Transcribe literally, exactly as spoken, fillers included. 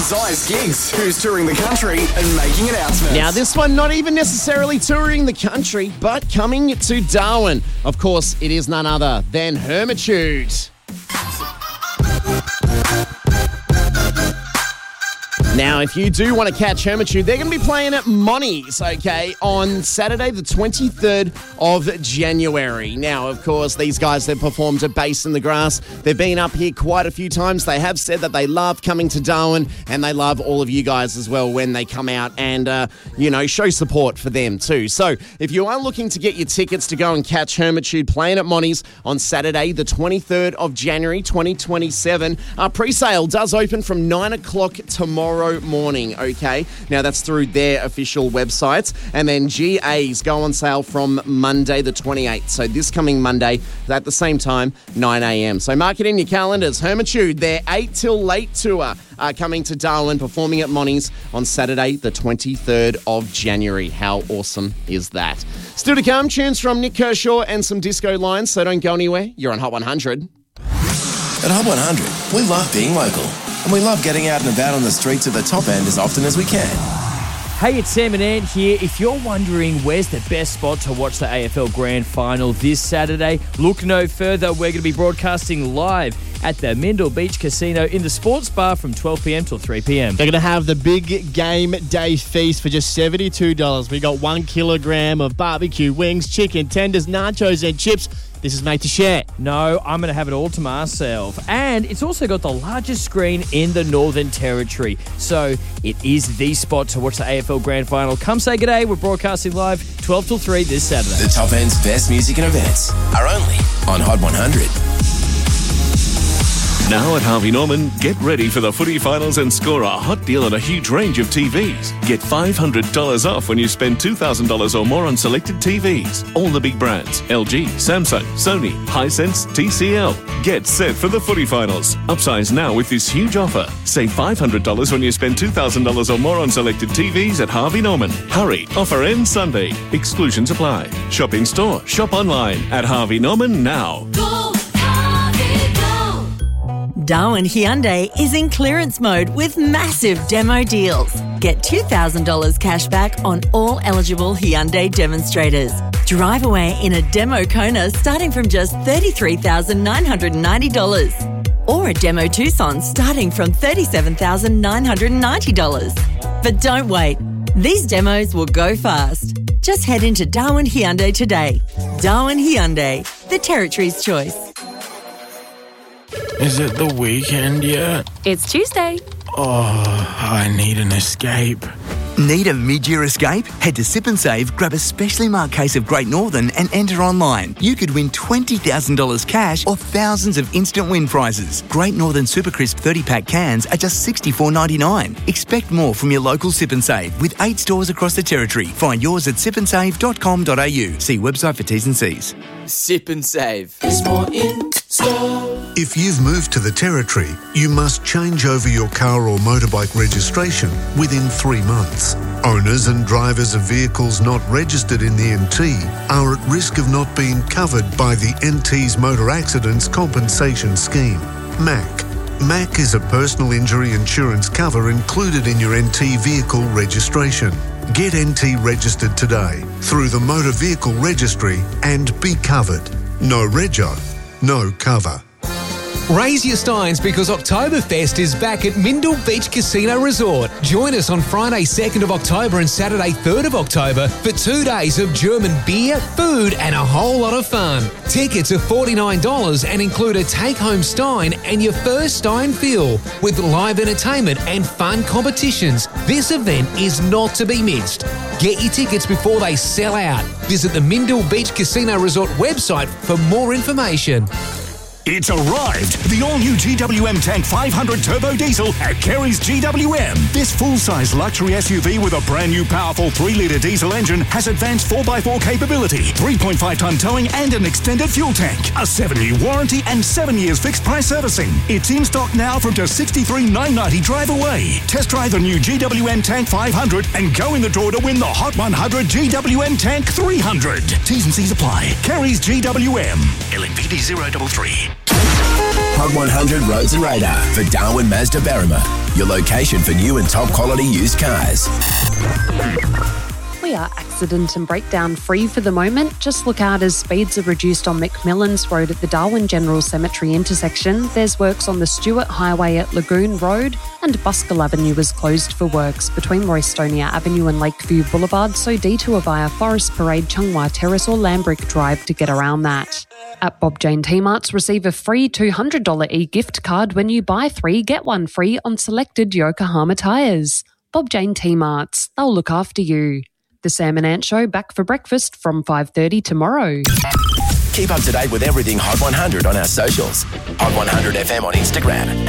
Zai's gigs, who's touring the country and making announcements. Now, this one not even necessarily touring the country, but coming to Darwin. Of course, it is none other than Hermitude. Now, if you do want to catch Hermitude, they're going to be playing at Monty's, okay, on Saturday the twenty-third of January. Now, of course, these guys, they've performed at Bass in the Grass. They've been up here quite a few times. They have said that they love coming to Darwin, and they love all of you guys as well when they come out and, uh, you know, show support for them too. So, if you are looking to get your tickets to go and catch Hermitude playing at Monty's on Saturday the twenty-third of January twenty twenty-seven, our pre-sale does open from nine o'clock tomorrow morning, okay? Now, that's through their official websites. And then G As go on sale from Monday the twenty-eighth. So this coming Monday at the same time, nine a.m. So mark it in your calendars. Hermitude, their eight till late tour are coming to Darwin, performing at Monty's on Saturday the twenty-third of January. How awesome is that? Still to come, tunes from Nick Kershaw and some disco lines, so don't go anywhere. You're on Hot one hundred. At Hot one hundred, we love being local. And we love getting out and about on the streets of the top end as often as we can. Hey, it's Sam and Ant here. If you're wondering where's the best spot to watch the A F L Grand Final this Saturday, look no further. We're going to be broadcasting live at the Mindle Beach Casino in the Sports Bar from twelve p.m. till three p.m. They're going to have the big game day feast for just seventy-two dollars. We got one kilogram of barbecue wings, chicken tenders, nachos and chips. This is made to share. No, I'm going to have it all to myself. And it's also got the largest screen in the Northern Territory. So it is the spot to watch the A F L Grand Final. Come say good day. We're broadcasting live twelve till three this Saturday. The top end's best music and events are only on Hot one hundred. Now at Harvey Norman, get ready for the footy finals and score a hot deal on a huge range of T Vs. Get five hundred dollars off when you spend two thousand dollars or more on selected T Vs. All the big brands, L G, Samsung, Sony, Hisense, T C L. Get set for the footy finals. Upsize now with this huge offer. Save five hundred dollars when you spend two thousand dollars or more on selected T Vs at Harvey Norman. Hurry, offer ends Sunday. Exclusions apply. Shop in store, shop online at Harvey Norman now. Go, Harvey, go. Darwin Hyundai is in clearance mode with massive demo deals. Get two thousand dollars cash back on all eligible Hyundai demonstrators. Drive away in a demo Kona starting from just thirty-three thousand nine hundred ninety dollars. Or a demo Tucson starting from thirty-seven thousand nine hundred ninety dollars. But don't wait. These demos will go fast. Just head into Darwin Hyundai today. Darwin Hyundai, the Territory's choice. Is it the weekend yet? It's Tuesday. Oh, I need an escape. Need a mid-year escape? Head to Sip and Save, grab a specially marked case of Great Northern and enter online. You could win twenty thousand dollars cash or thousands of instant win prizes. Great Northern Super Crisp thirty-pack cans are just sixty-four ninety-nine. Expect more from your local Sip and Save with eight stores across the Territory. Find yours at sip and save dot com dot a u. See website for T's and C's. Sip and Save. There's more in store. If you've moved to the Territory, you must change over your car or motorbike registration within three months. Owners and drivers of vehicles not registered in the N T are at risk of not being covered by the N T's Motor Accidents Compensation Scheme, M A C. M A C is a personal injury insurance cover included in your N T vehicle registration. Get N T registered today through the Motor Vehicle Registry and be covered. No rego, no cover. Raise your steins because Oktoberfest is back at Mindle Beach Casino Resort. Join us on Friday second of October and Saturday third of October for two days of German beer, food and a whole lot of fun. Tickets are forty-nine dollars and include a take-home stein and your first stein fill with live entertainment and fun competitions. This event is not to be missed. Get your tickets before they sell out. Visit the Mindle Beach Casino Resort website for more information. It's arrived! The all-new G W M Tank five hundred Turbo Diesel at Kerry's G W M. This full-size luxury S U V with a brand-new powerful three litre diesel engine has advanced four by four capability, three point five tonne towing and an extended fuel tank, a seven-year warranty and seven years fixed-price servicing. It's in stock now from just sixty-three thousand nine hundred ninety drive away. Test drive the new G W M Tank five hundred and go in the draw to win the Hot one hundred G W M Tank three hundred. T's and C's apply. Kerry's G W M. L M P D zero three three. Hot one hundred Roads and Radar for Darwin Mazda Berrima, your location for new and top quality used cars. We are accident and breakdown free for the moment. Just look out as speeds are reduced on McMillan's Road at the Darwin General Cemetery intersection. There's works on the Stewart Highway at Lagoon Road, and Buskell Avenue is closed for works between Roystonia Avenue and Lakeview Boulevard, so detour via Forest Parade, Chunghwa Terrace or Lambrick Drive to get around that. At Bob Jane T-Marts, receive a free two hundred dollars e-gift card when you buy three, get one free on selected Yokohama tyres. Bob Jane T-Marts, they'll look after you. The Sam and Ant Show back for breakfast from five thirty tomorrow. Keep up to date with everything Hot one hundred on our socials. Hot one hundred F M on Instagram.